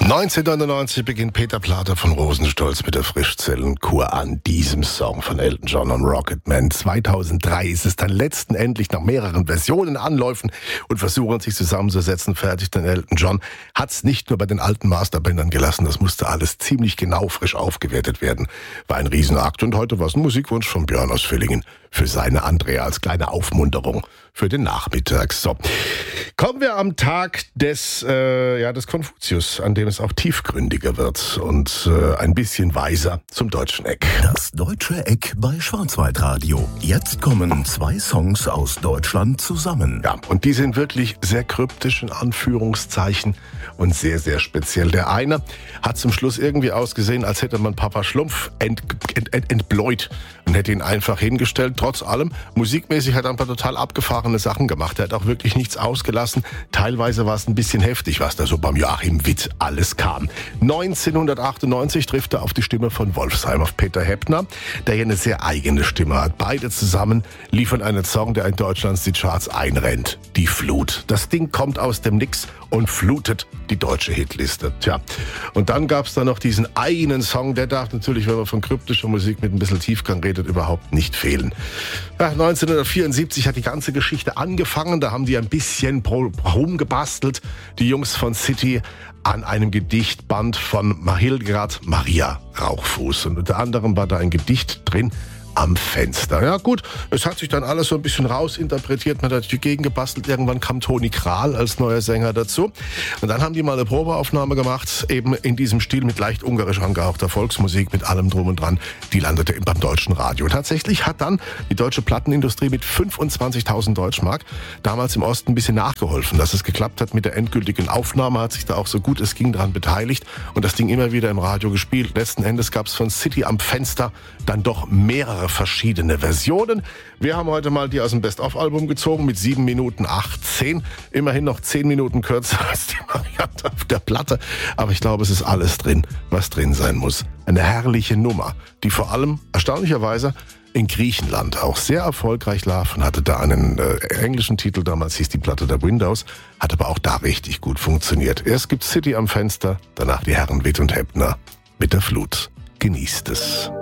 1999 beginnt Peter Plater von Rosenstolz mit der Frischzellenkur an diesem Song von Elton John und Rocketman. 2003 ist es dann letztendlich nach mehreren Versionen, Anläufen und Versuchen, sich zusammenzusetzen, fertig. Denn Elton John hat es nicht nur bei den alten Masterbändern gelassen, das musste alles ziemlich genau frisch aufgewertet werden. War ein Riesenakt und heute war es ein Musikwunsch von Björn aus Villingen für seine Andrea als kleine Aufmunterung für den Nachmittag. So, kommen wir am Tag des Konfuzius, an dem es auch tiefgründiger wird und ein bisschen weiser zum deutschen Eck. Das deutsche Eck bei Schwarzwaldradio. Jetzt kommen 2 Songs aus Deutschland zusammen. Ja, und die sind wirklich sehr kryptisch in Anführungszeichen und sehr, sehr speziell. Der eine hat zum Schluss irgendwie ausgesehen, als hätte man Papa Schlumpf entbläut und hätte ihn einfach hingestellt. Trotz allem, musikmäßig hat er ein paar total abgefahrene Sachen gemacht. Er hat auch wirklich nichts ausgelassen. Teilweise war es ein bisschen heftig, was da so beim Joachim Witt alles kam. 1998 trifft er auf die Stimme von Wolfsheim, auf Peter Heppner, der hier eine sehr eigene Stimme hat. Beide zusammen liefern einen Song, der in Deutschlands die Charts einrennt. Die Flut. Das Ding kommt aus dem Nix und flutet die deutsche Hitliste. Tja, und dann gab's da noch diesen einen Song, der darf natürlich, wenn man von kryptischer Musik mit ein bisschen Tiefgang redet, überhaupt nicht fehlen. Ja, 1974 hat die ganze Geschichte angefangen, da haben die ein bisschen rumgebastelt, die Jungs von City, an einem Gedichtband von Hildegard Maria Rauchfuß. Und unter anderem war da ein Gedicht drin, Am Fenster. Ja gut, es hat sich dann alles so ein bisschen rausinterpretiert, man hat durch die Gegend gebastelt. Irgendwann kam Toni Kral als neuer Sänger dazu. Und dann haben die mal eine Probeaufnahme gemacht, eben in diesem Stil mit leicht ungarisch angehauchter Volksmusik, mit allem drum und dran. Die landete beim deutschen Radio. Tatsächlich hat dann die deutsche Plattenindustrie mit 25.000 Deutschmark damals im Osten ein bisschen nachgeholfen. Dass es geklappt hat mit der endgültigen Aufnahme, hat sich da auch so gut es ging daran beteiligt und das Ding immer wieder im Radio gespielt. Letzten Endes gab es von City am Fenster dann doch mehrere verschiedene Versionen. Wir haben heute mal die aus dem Best-of-Album gezogen mit 7 Minuten 18. Immerhin noch 10 Minuten kürzer als die Variante auf der Platte. Aber ich glaube, es ist alles drin, was drin sein muss. Eine herrliche Nummer, die vor allem erstaunlicherweise in Griechenland auch sehr erfolgreich lief und hatte da einen englischen Titel, damals hieß die Platte der Windows, hat aber auch da richtig gut funktioniert. Erst gibt's City am Fenster, danach die Herren Witt und Heppner mit der Flut. Genießt es.